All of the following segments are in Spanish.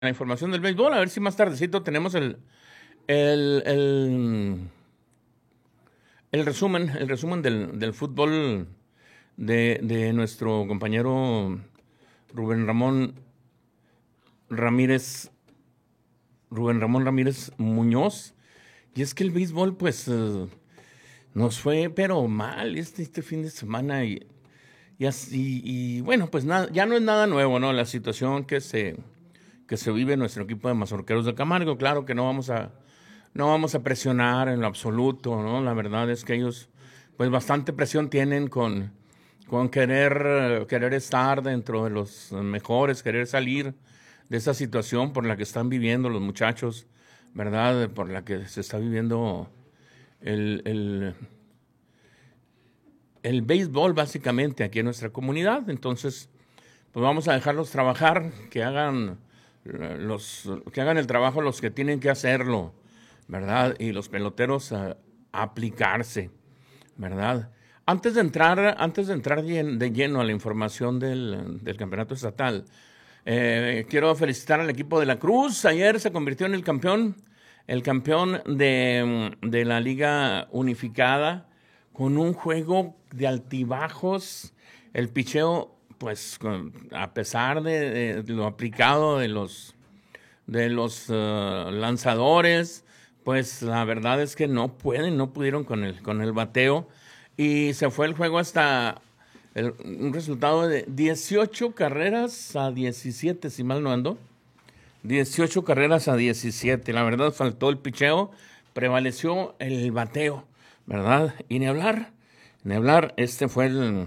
la información del béisbol, a ver si más tardecito tenemos el, el, el resumen del fútbol de nuestro compañero Rubén Ramón Ramírez, Rubén Ramón Ramírez Muñoz. Y es que el béisbol, pues, nos fue, pero mal este fin de semana. Y bueno, pues nada, ya no es nada nuevo, ¿no? La situación que se vive en nuestro equipo de Mazorqueros de Camargo. Claro que no vamos a presionar en lo absoluto, ¿no? La verdad es que ellos, pues, bastante presión tienen con querer estar dentro de los mejores, querer salir de esa situación por la que están viviendo los muchachos, ¿verdad? Por la que se está viviendo el, el, el béisbol básicamente aquí en nuestra comunidad. Entonces, pues vamos a dejarlos trabajar, que hagan el trabajo los que tienen que hacerlo, ¿verdad? Y los peloteros a aplicarse, ¿verdad? Antes de entrar de lleno a la información del campeonato estatal, quiero felicitar al equipo de la Cruz. Ayer se convirtió en el campeón de la Liga Unificada, con un juego de altibajos. El picheo, pues, a pesar de lo aplicado de los lanzadores, pues la verdad es que no pudieron con el bateo, y se fue el juego hasta un resultado de 18 carreras a 17, si mal no ando. 18 carreras a 17. La verdad, faltó el picheo, prevaleció el bateo, ¿verdad? Y ni hablar, este fue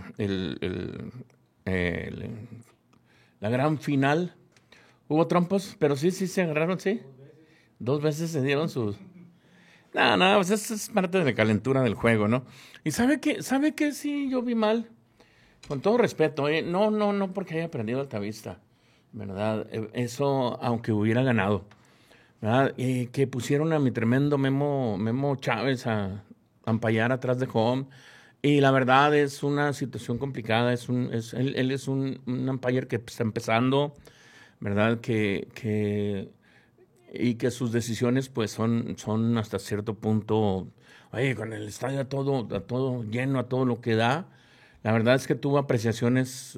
el- la gran final. Hubo trompos, pero sí se agarraron, sí. 2 veces se dieron sus... No, no, pues eso es parte de la calentura del juego, ¿no? Y ¿sabe qué? Sí, yo vi mal. Con todo respeto, no, no, no porque haya perdido Altavista, ¿verdad? Eso, aunque hubiera ganado, ¿verdad? Que pusieron a mi tremendo Memo Chávez a ampallar atrás de home. Y la verdad es una situación complicada. Él es un umpire que está empezando, ¿verdad? Y que sus decisiones, pues, son hasta cierto punto, oye, con el estadio a todo lleno, a todo lo que da. La verdad es que tuvo apreciaciones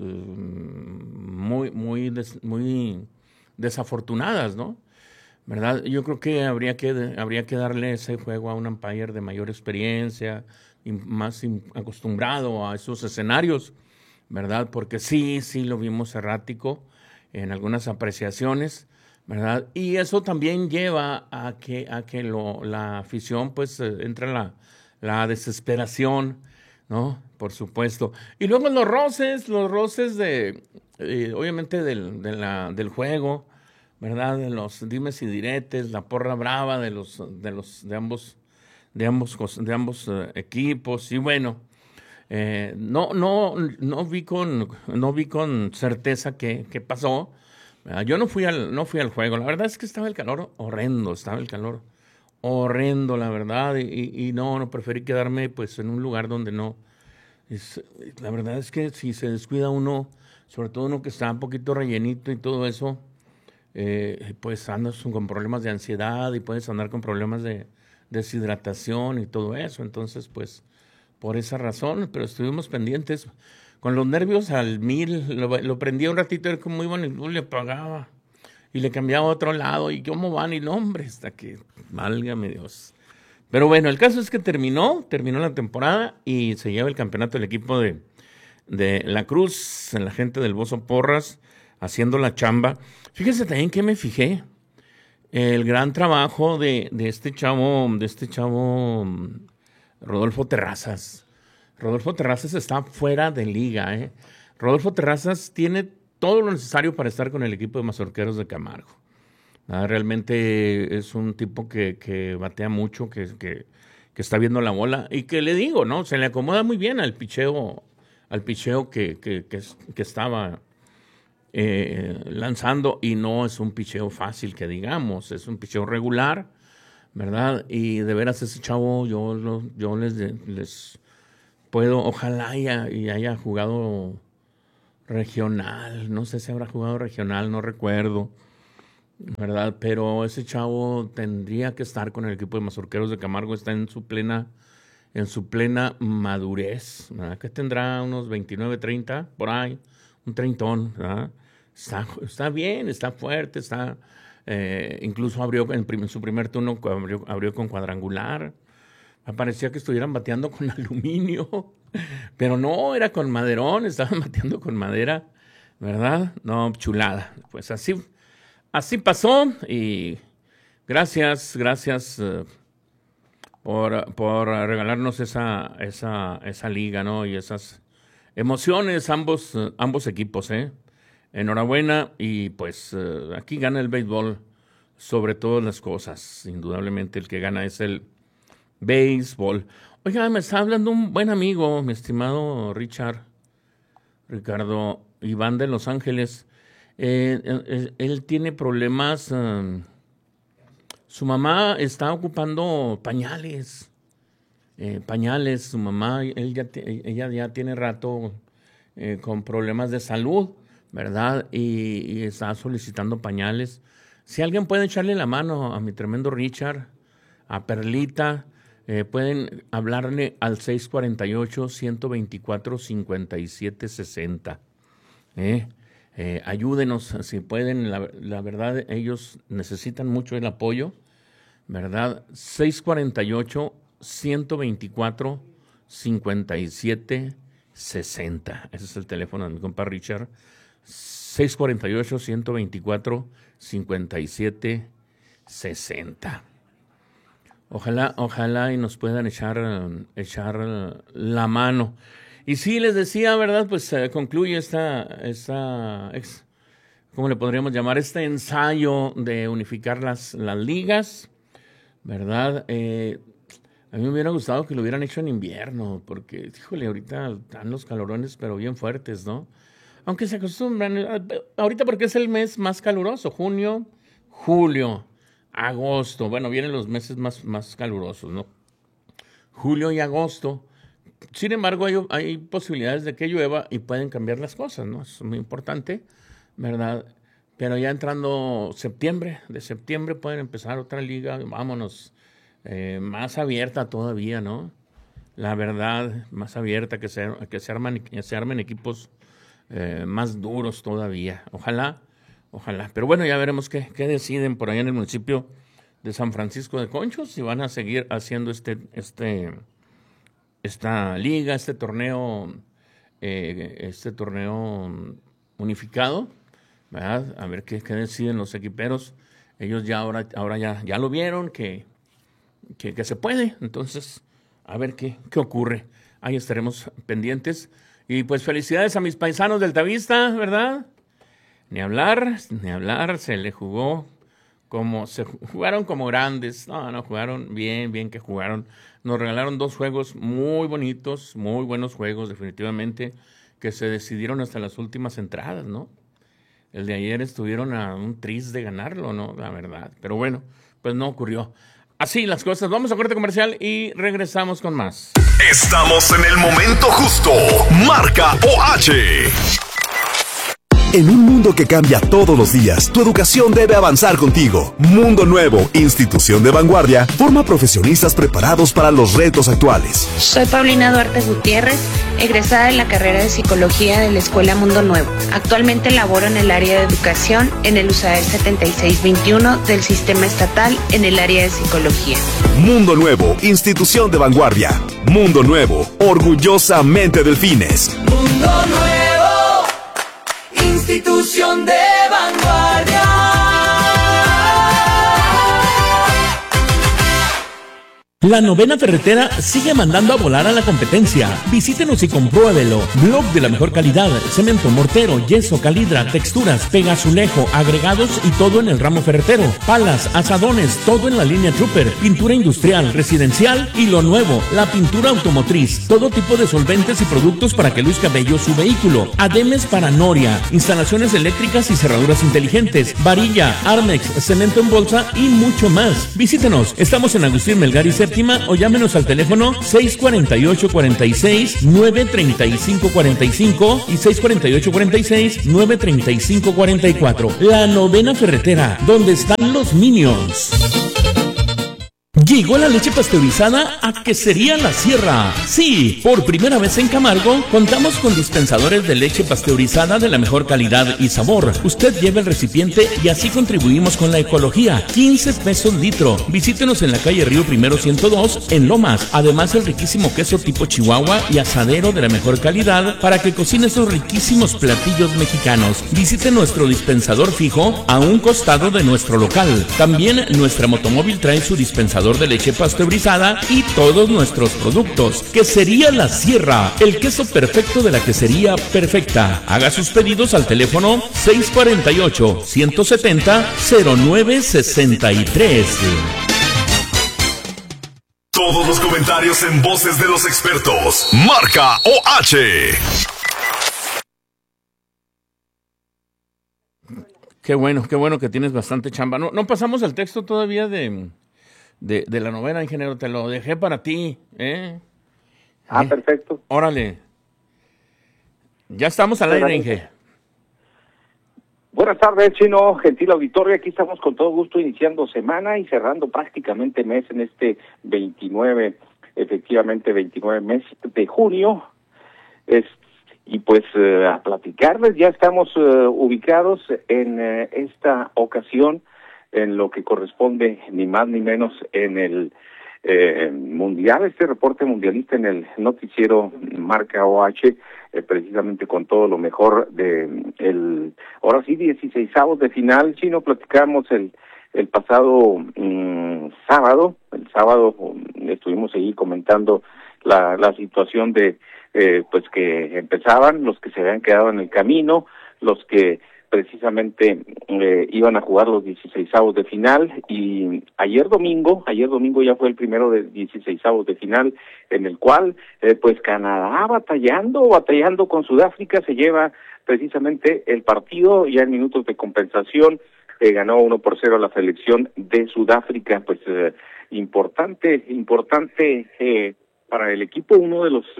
muy desafortunadas, ¿no? ¿Verdad? Yo creo que habría que darle ese juego a un umpire de mayor experiencia y más acostumbrado a esos escenarios, ¿verdad? Porque sí lo vimos errático en algunas apreciaciones, ¿verdad? Y eso también lleva a que la afición, pues, entra en la desesperación, ¿no? Por supuesto. Y luego los roces obviamente del juego, ¿verdad? De los dimes y diretes, la porra brava de ambos equipos. Y bueno, no vi con certeza qué pasó. Yo no fui al juego. La verdad es que estaba el calor horrendo, la verdad. Y no preferí quedarme, pues, en un lugar donde no. Es, la verdad es que si se descuida uno, sobre todo uno que está un poquito rellenito y todo eso, pues andas con problemas de ansiedad y puedes andar con problemas de deshidratación y todo eso. Entonces, pues, por esa razón, pero estuvimos pendientes. Con los nervios al mil, lo prendía un ratito, era como iban y le apagaba. Y le cambiaba a otro lado, y cómo van, y no, hombre, hasta que, válgame Dios. Pero bueno, el caso es que terminó la temporada y se lleva el campeonato el equipo de La Cruz, la gente del Bozo Porras, haciendo la chamba. Fíjese también que me fijé, el gran trabajo de este chavo, Rodolfo Terrazas. Rodolfo Terrazas está fuera de liga, ¿eh? Rodolfo Terrazas tiene todo lo necesario para estar con el equipo de Mazorqueros de Camargo. Realmente es un tipo que batea mucho, que está viendo la bola y que le digo, ¿no? Se le acomoda muy bien al picheo que estaba lanzando, y no es un picheo fácil, que digamos, es un picheo regular, ¿verdad? Y de veras ese chavo yo les puedo, ojalá y haya jugado regional, no sé si habrá jugado regional, no recuerdo, ¿verdad? Pero ese chavo tendría que estar con el equipo de Mazorqueros de Camargo, está en su plena madurez, ¿verdad? Que tendrá unos 29, 30, por ahí, un treintón, ¿verdad? Está bien, está fuerte, incluso abrió en su primer turno, abrió con cuadrangular. Parecía que estuvieran bateando con aluminio, pero no, era con maderón, estaban bateando con madera, ¿verdad? No, chulada. Pues así pasó y gracias por regalarnos esa liga, ¿no? Y esas emociones, ambos equipos, ¿eh? Enhorabuena y pues aquí gana el béisbol sobre todas las cosas. Indudablemente el que gana es el béisbol. Oiga, me está hablando un buen amigo, mi estimado Ricardo Iván de Los Ángeles. Él tiene problemas. Su mamá está ocupando pañales. Su mamá, ella ya tiene rato con problemas de salud, ¿verdad? Y está solicitando pañales. Si alguien puede echarle la mano a mi tremendo Richard, a Perlita, pueden hablarle al 648-124-5760. Ayúdenos si pueden, la verdad, ellos necesitan mucho el apoyo, ¿verdad? 648-124-5760. Ese es el teléfono de mi compa Richard. 648-124-5760. Ojalá y nos puedan echar la mano. Y sí, les decía, ¿verdad? Pues concluye ¿cómo le podríamos llamar? Este ensayo de unificar las ligas, ¿verdad? A mí me hubiera gustado que lo hubieran hecho en invierno, porque, híjole, ahorita están los calorones, pero bien fuertes, ¿no? Aunque se acostumbran, ahorita porque es el mes más caluroso, junio, julio, agosto, bueno, vienen los meses más calurosos, ¿no? Julio y agosto. Sin embargo, hay posibilidades de que llueva y pueden cambiar las cosas, ¿no? Es muy importante, ¿verdad? Pero ya entrando de septiembre pueden empezar otra liga, vámonos, más abierta todavía, ¿no? La verdad, más abierta, que se armen equipos más duros todavía. Ojalá. Pero bueno, ya veremos qué deciden por allá en el municipio de San Francisco de Conchos, si van a seguir haciendo esta liga, este torneo unificado, ¿verdad? A ver qué deciden los equiperos. Ellos ya ahora ya lo vieron que se puede. Entonces, a ver qué ocurre. Ahí estaremos pendientes. Y pues felicidades a mis paisanos del Altavista, ¿verdad? Ni hablar, se jugaron como grandes. No, jugaron bien que jugaron. Nos regalaron 2 juegos muy bonitos, muy buenos juegos, definitivamente, que se decidieron hasta las últimas entradas, ¿no? El de ayer estuvieron a un tris de ganarlo, ¿no? La verdad. Pero bueno, pues no ocurrió. Así las cosas. Vamos a corte comercial y regresamos con más. Estamos en el momento justo. Marca OH. En un mundo que cambia todos los días, tu educación debe avanzar contigo. Mundo Nuevo, institución de vanguardia, forma profesionistas preparados para los retos actuales. Soy Paulina Duarte Gutiérrez, egresada en la carrera de Psicología de la Escuela Mundo Nuevo. Actualmente laboro en el área de educación en el USAER 7621 del Sistema Estatal en el área de Psicología. Mundo Nuevo, institución de vanguardia. Mundo Nuevo, orgullosamente Delfines. Mundo Nuevo, institución de vanguardia. La Novena Ferretera sigue mandando a volar a la competencia. Visítenos y compruébelo. Blog de la mejor calidad, cemento, mortero, yeso, calidra, texturas, pegazulejo, agregados y todo en el ramo ferretero. Palas, asadones, todo en la línea Trooper. Pintura industrial, residencial y lo nuevo, la pintura automotriz. Todo tipo de solventes y productos para que luzca bello su vehículo. Ademes para noria, instalaciones eléctricas y cerraduras inteligentes, varilla, Armex, cemento en bolsa y mucho más. Visítenos. Estamos en Agustín Melgar y Séptimo séptima o llámenos al teléfono 648-46-935-45 y 648-46-935-44. La Novena Ferretera, donde están los Minions. Llegó la leche pasteurizada a Quesería La Sierra. Sí, por primera vez en Camargo, contamos con dispensadores de leche pasteurizada de la mejor calidad y sabor. Usted lleva el recipiente y así contribuimos con la ecología. 15 pesos litro. Visítenos en la calle Río Primero 102, en Lomas. Además, el riquísimo queso tipo Chihuahua y asadero de la mejor calidad para que cocine esos riquísimos platillos mexicanos. Visite nuestro dispensador fijo a un costado de nuestro local. También nuestra motomóvil trae su dispensador de leche pasteurizada y todos nuestros productos. Quesería La Sierra, el queso perfecto de la quesería perfecta. Haga sus pedidos al teléfono 648-170-0963. Todos los comentarios en voces de los expertos. Marca OH. Qué bueno que tienes bastante chamba. No pasamos el texto todavía de la novena, ingeniero, te lo dejé para ti, ¿eh? Perfecto. Órale. Ya estamos al aire, Inge. Buenas tardes, Chino, gentil auditorio. Aquí estamos con todo gusto iniciando semana y cerrando prácticamente mes en este 29 mes de junio. Y pues a platicarles, ya estamos ubicados en esta ocasión en lo que corresponde ni más ni menos en el mundial, este reporte mundialista en el noticiero Marca OH, precisamente con todo lo mejor de ahora sí, 16avos de final. Chino, platicamos el pasado sábado. El sábado estuvimos ahí comentando la situación de pues que empezaban, los que se habían quedado en el camino, los que precisamente iban a jugar los 16avos de final, y ayer domingo ya fue el primero de 16avos de final, en el cual pues Canadá batallando con Sudáfrica se lleva precisamente el partido. Ya en minutos de compensación ganó 1-0 la selección de Sudáfrica. Pues importante para el equipo, uno de los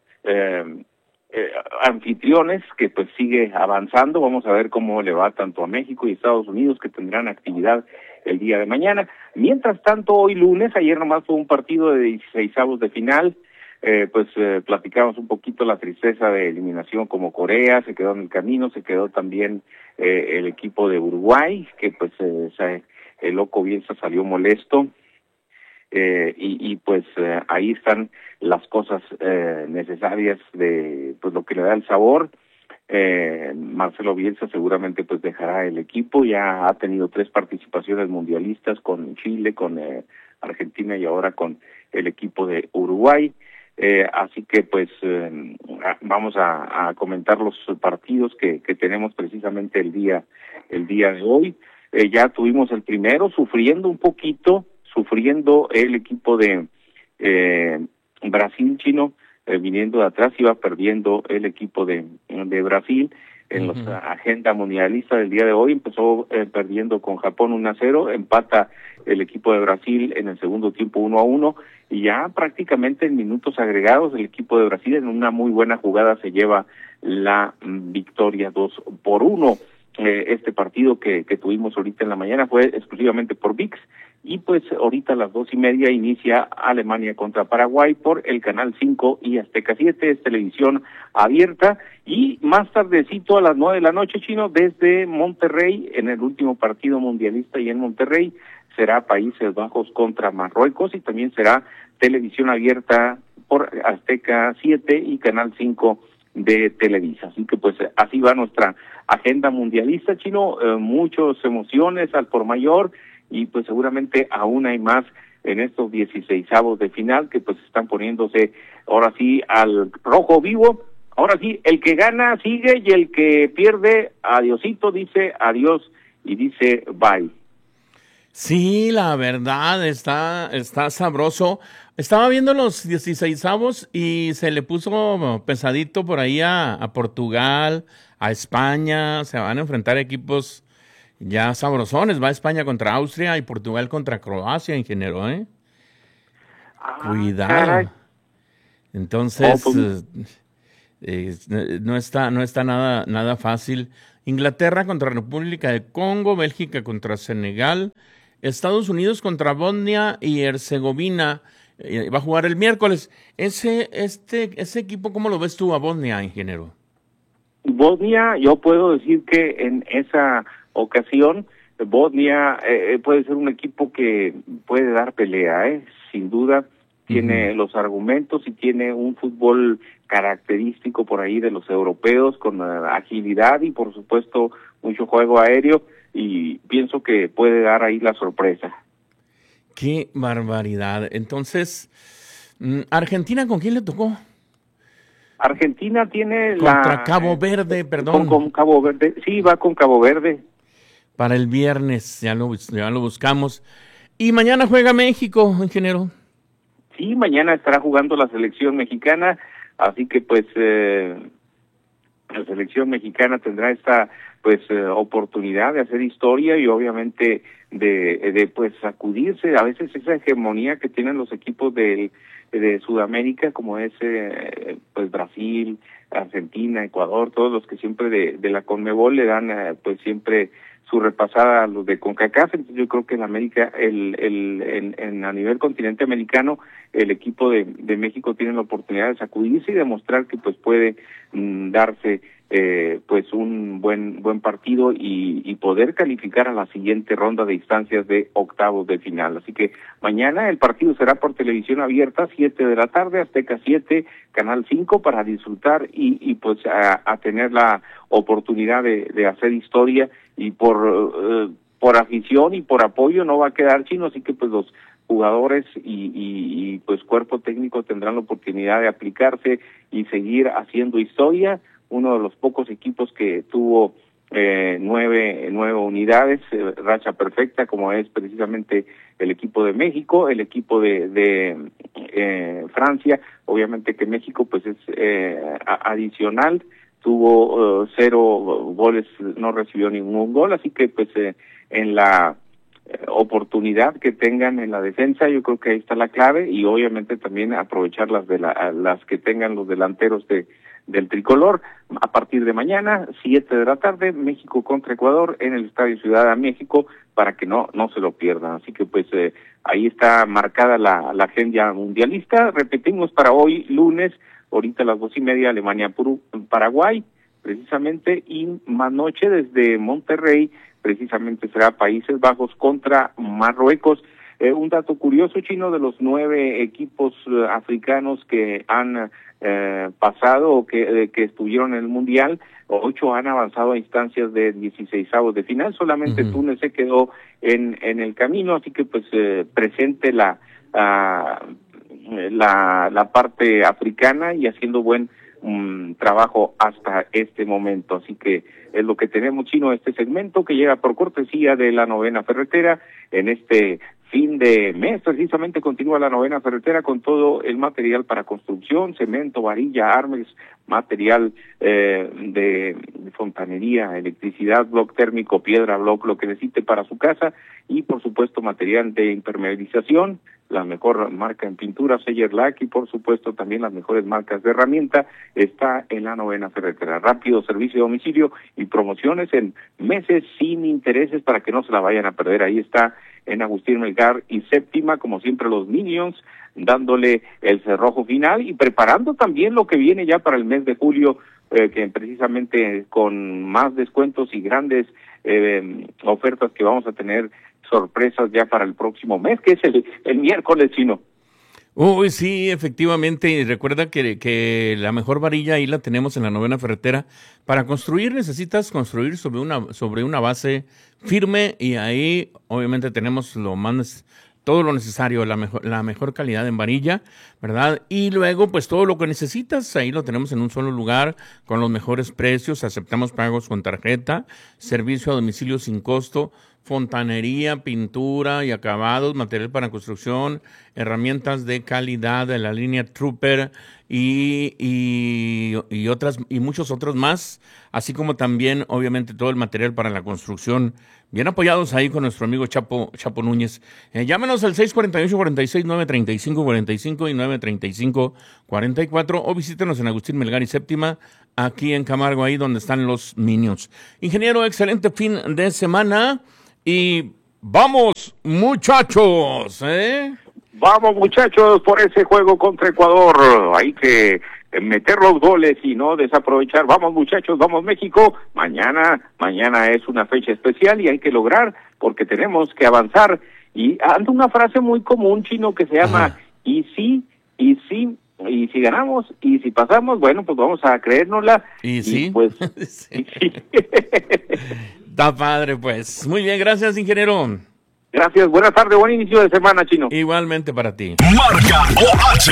anfitriones que pues sigue avanzando. Vamos a ver cómo le va tanto a México y Estados Unidos, que tendrán actividad el día de mañana. Mientras tanto, hoy lunes, ayer nomás fue un partido de 16avos de final, platicamos un poquito la tristeza de eliminación, como Corea se quedó en el camino, se quedó también el equipo de Uruguay, que pues el loco Bielsa salió molesto. Ahí están las cosas necesarias de pues lo que le da el sabor. Marcelo Bielsa seguramente pues dejará el equipo. Ya ha tenido 3 participaciones mundialistas con Chile, con Argentina y ahora con el equipo de Uruguay. Así que pues vamos a comentar los partidos que tenemos precisamente el día de hoy. Ya tuvimos el primero, sufriendo el equipo de Brasil, Chino, viniendo de atrás, iba perdiendo el equipo de Brasil en la agenda mundialista del día de hoy. Empezó perdiendo con Japón 1-0, empata el equipo de Brasil en el segundo tiempo 1-1, y ya prácticamente en minutos agregados el equipo de Brasil, en una muy buena jugada, se lleva la victoria 2-1. Este partido que tuvimos ahorita en la mañana fue exclusivamente por ViX, y pues ahorita a las 2:30 inicia Alemania contra Paraguay por el Canal 5 y Azteca 7, es televisión abierta. Y más tardecito, a las 9 de la noche, Chino, desde Monterrey, en el último partido mundialista y en Monterrey, será Países Bajos contra Marruecos, y también será televisión abierta por Azteca 7 y Canal 5 de Televisa. Así que pues así va nuestra agenda mundialista, Chino, muchas emociones al por mayor, y pues seguramente aún hay más en estos 16avos de final, que pues están poniéndose ahora sí al rojo vivo. Ahora sí, el que gana sigue, y el que pierde, adiosito, dice adiós y dice bye. Sí, la verdad, está sabroso. Estaba viendo los 16avos y se le puso pesadito por ahí a Portugal, a España. Se van a enfrentar equipos ya sabrosones. Va España contra Austria y Portugal contra Croacia, ingeniero, ¿eh? Cuidado. Caray. Entonces, pues, no está nada fácil. Inglaterra contra República de Congo, Bélgica contra Senegal, Estados Unidos contra Bosnia y Herzegovina. Va a jugar el miércoles. Ese equipo, ¿cómo lo ves tú a Bosnia, ingeniero? Bosnia, yo puedo decir que en esa ocasión Bosnia puede ser un equipo que puede dar pelea, sin duda. Tiene los argumentos y tiene un fútbol característico por ahí de los europeos, con agilidad y por supuesto mucho juego aéreo, y pienso que puede dar ahí la sorpresa. ¡Qué barbaridad! Entonces, ¿Argentina con quién le tocó? Argentina tiene Contra Cabo Verde, perdón. Con Cabo Verde, sí, va con Cabo Verde. Para el viernes, ya lo buscamos. Y mañana juega México, ingeniero. Sí, mañana estará jugando la selección mexicana, así que pues la selección mexicana tendrá esta oportunidad de hacer historia y obviamente de pues sacudirse a veces esa hegemonía que tienen los equipos de Sudamérica, como es pues Brasil, Argentina, Ecuador, todos los que siempre de la CONMEBOL le dan pues siempre su repasada a los de CONCACAF. Entonces yo creo que en América, a nivel continente americano, el equipo de México tiene la oportunidad de sacudirse y demostrar que pues puede darse pues un buen partido y poder calificar a la siguiente ronda de instancias de octavos de final. Así que mañana el partido será por televisión abierta, 7 de la tarde, Azteca 7, Canal 5, para disfrutar y pues a tener la oportunidad de hacer historia, y por afición y por apoyo no va a quedar chino, así que pues los jugadores y pues cuerpo técnico tendrán la oportunidad de aplicarse y seguir haciendo historia. Uno de los pocos equipos que tuvo 9 unidades, racha perfecta, como es precisamente el equipo de México, el equipo de Francia. Obviamente que México pues es adicional, tuvo 0 goles, no recibió ningún gol, así que pues en la oportunidad que tengan en la defensa, yo creo que ahí está la clave, y obviamente también aprovechar las que tengan los delanteros del tricolor. A partir de mañana, 7 de la tarde, México contra Ecuador en el Estadio Ciudad de México, para que no se lo pierdan. Así que pues ahí está marcada la agenda mundialista. Repetimos para hoy, lunes, ahorita a las 2:30, Alemania, Paraguay, precisamente, y más noche desde Monterrey, precisamente será Países Bajos contra Marruecos. Un dato curioso, chino, de los 9 equipos africanos que han pasado o que estuvieron en el Mundial, 8 han avanzado a instancias de 16avos de final. Solamente Túnez se quedó en el camino, así que pues presente la parte africana y haciendo buen trabajo hasta este momento. Así que es lo que tenemos, chino, este segmento que llega por cortesía de la Novena Ferretera. En este fin de mes precisamente continúa la Novena Ferretera con todo el material para construcción, cemento, varilla, armes, material de fontanería, electricidad, bloc térmico, piedra, bloc, lo que necesite para su casa, y por supuesto material de impermeabilización, la mejor marca en pintura, Sellerlac, y por supuesto también las mejores marcas de herramienta, está en la Novena Ferretera. Rápido servicio de domicilio y promociones en meses sin intereses para que no se la vayan a perder. Ahí está en Agustín Melgar y Séptima, como siempre los Minions, dándole el cerrojo final y preparando también lo que viene ya para el mes de julio, que precisamente con más descuentos y grandes ofertas que vamos a tener, sorpresas ya para el próximo mes, que es el miércoles, chino. Uy, sí, efectivamente. Y recuerda que la mejor varilla ahí la tenemos en la Novena Ferretera. Para construir necesitas construir sobre una base firme, y ahí obviamente tenemos todo lo necesario, la mejor calidad en varilla, ¿verdad? Y luego, pues todo lo que necesitas, ahí lo tenemos en un solo lugar, con los mejores precios, aceptamos pagos con tarjeta, servicio a domicilio sin costo, fontanería, pintura y acabados, material para construcción, herramientas de calidad de la línea Trooper y otras y muchos otros más, así como también obviamente todo el material para la construcción, bien apoyados ahí con nuestro amigo Chapo Núñez. Llámenos al 648-46-935-45 y 935-44 o visítenos en Agustín Melgar y Séptima, aquí en Camargo, ahí donde están los Minions. Ingeniero, excelente fin de semana y vamos muchachos, Vamos muchachos por ese juego contra Ecuador, hay que meter los goles y no desaprovechar. Vamos muchachos, vamos México. Mañana es una fecha especial y hay que lograr porque tenemos que avanzar. Y anda una frase muy común, Chino, que se llama y si ganamos y si pasamos, bueno, pues vamos a creérnosla. Y sí, pues sí. Está padre, pues. Muy bien, gracias, ingeniero. Gracias, buenas tardes, buen inicio de semana, Chino. Igualmente para ti. Marca OH.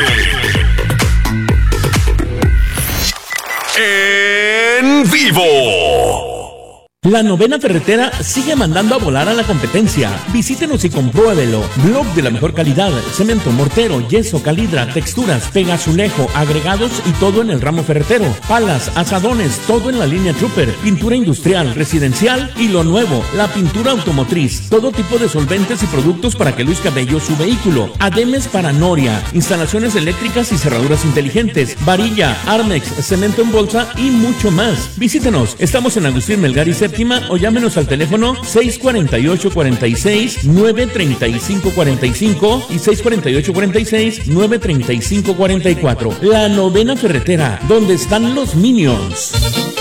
En vivo. La Novena Ferretera sigue mandando a volar a la competencia. Visítenos y compruébelo. Blog de la mejor calidad, cemento, mortero, yeso, calidra, texturas, pegazulejo, agregados y todo en el ramo ferretero. Palas, asadones, todo en la línea Trooper. Pintura industrial, residencial y lo nuevo, la pintura automotriz. Todo tipo de solventes y productos para que luzca bello su vehículo. Ademes para noria, instalaciones eléctricas y cerraduras inteligentes, varilla, Armex, cemento en bolsa y mucho más. Visítenos. Estamos en Agustín Melgar y Séptima o llámenos al teléfono 648-46-935-45 y 648-46-935-44. La Novena Ferretera, donde están los Minions.